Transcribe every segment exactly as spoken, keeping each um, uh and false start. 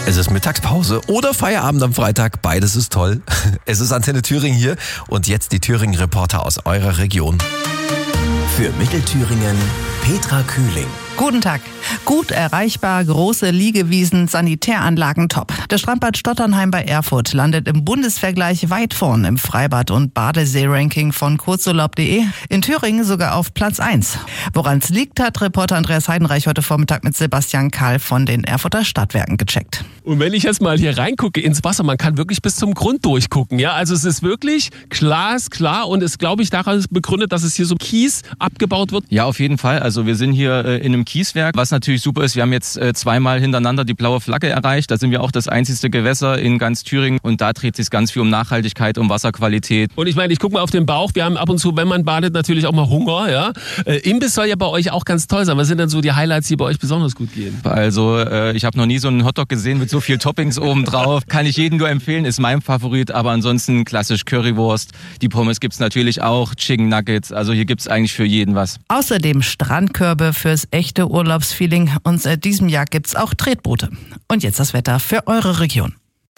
Es ist Mittagspause oder Feierabend am Freitag. Beides ist toll. Es ist Antenne Thüringen hier und jetzt die Thüringen-Reporter aus eurer Region. Für Mittelthüringen Petra Kühling. Guten Tag. Gut erreichbar, große Liegewiesen, Sanitäranlagen top. Das Strandbad Stotternheim bei Erfurt landet im Bundesvergleich weit vorn im Freibad- und Badesee-Ranking von kurzurlaub punkt de. In Thüringen sogar auf Platz eins. Woran es liegt, hat Reporter Andreas Heidenreich heute Vormittag mit Sebastian Kahl von den Erfurter Stadtwerken gecheckt. Und wenn ich jetzt mal hier reingucke ins Wasser, man kann wirklich bis zum Grund durchgucken. Ja, also es ist wirklich glasklar und ist, glaube ich, daran begründet, dass es hier so Kies abgebaut wird. Ja, auf jeden Fall. Also wir sind hier äh, in einem Kieswerk, was natürlich super ist. Wir haben jetzt äh, zweimal hintereinander die blaue Flagge erreicht. Da sind wir auch das einzigste Gewässer in ganz Thüringen und da dreht sich ganz viel um Nachhaltigkeit, um Wasserqualität. Und ich meine, ich gucke mal auf den Bauch. Wir haben ab und zu, wenn man badet, natürlich auch mal Hunger. Ja, äh, Imbiss soll ja bei euch auch ganz toll sein. Was sind denn so die Highlights, die bei euch besonders gut gehen? Also äh, ich habe noch nie so einen Hotdog gesehen mit so viel Toppings oben drauf. Kann ich jedem nur empfehlen, ist mein Favorit. Aber ansonsten klassisch Currywurst. Die Pommes gibt's natürlich auch, Chicken Nuggets. Also hier gibt's eigentlich für jeden was. Außerdem Strandkörbe fürs echte Urlaubsfeeling und seit diesem Jahr gibt's auch Tretboote. Und jetzt das Wetter für eure Region.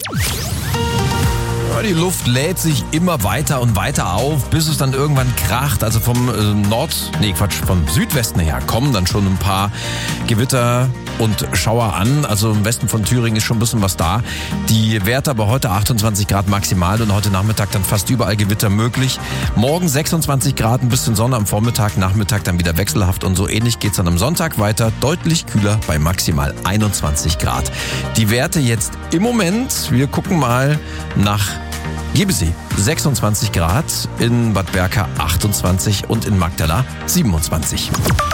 Die Luft lädt sich immer weiter und weiter auf, bis es dann irgendwann kracht. Also vom äh, Nord, nee Quatsch, vom Südwesten her kommen dann schon ein paar Gewitter und Schauer an. Also im Westen von Thüringen ist schon ein bisschen was da. Die Werte aber heute achtundzwanzig Grad maximal und heute Nachmittag dann fast überall Gewitter möglich. Morgen sechsundzwanzig Grad, ein bisschen Sonne am Vormittag, Nachmittag dann wieder wechselhaft und so ähnlich geht's dann am Sonntag weiter. Deutlich kühler bei maximal einundzwanzig Grad. Die Werte jetzt im Moment, wir gucken mal nach Gebesee sechsundzwanzig Grad, in Bad Berka achtundzwanzig und in Magdala siebenundzwanzig.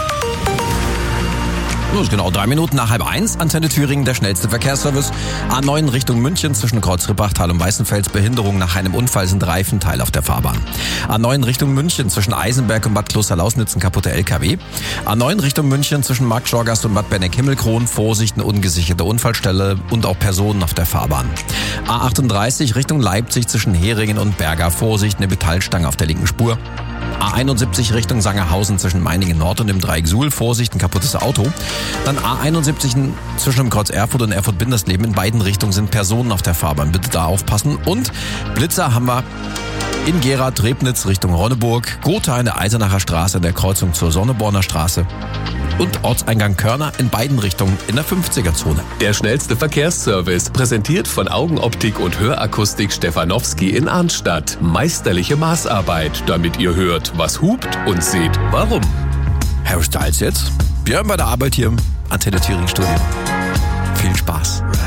So, ist genau drei Minuten nach halb eins. Antenne Thüringen, der schnellste Verkehrsservice. A neun Richtung München zwischen Kreuz-Rippachtal und Weißenfels. Behinderung nach einem Unfall sind Reifenteile auf der Fahrbahn. A neun Richtung München zwischen Eisenberg und Bad Klosterlausnitz ein kaputter L K W. A neun Richtung München zwischen Markt Schorgast und Bad Benneck-Himmelkron. Vorsicht, eine ungesicherte Unfallstelle und auch Personen auf der Fahrbahn. A achtunddreißig Richtung Leipzig zwischen Heringen und Berga. Vorsicht, eine Metallstange auf der linken Spur. A einundsiebzig Richtung Sangerhausen zwischen Meiningen Nord und dem Dreieck Suhl. Vorsicht, ein kaputtes Auto. Dann A einundsiebzig zwischen dem Kreuz Erfurt und Erfurt-Bindersleben. In beiden Richtungen sind Personen auf der Fahrbahn. Bitte da aufpassen. Und Blitzer haben wir in Gerath, Rebnitz Richtung Ronneburg. Gotha in der Eisenacher Straße in der Kreuzung zur Sonneborner Straße. Und Ortseingang Körner in beiden Richtungen in der fünfziger-Zone. Der schnellste Verkehrsservice, präsentiert von Augenoptik und Hörakustik Stefanowski in Arnstadt. Meisterliche Maßarbeit, damit ihr hört, was hupt und seht, warum. Harry Styles jetzt. Wir haben bei der Arbeit hier im Antenne Thüringen Studio.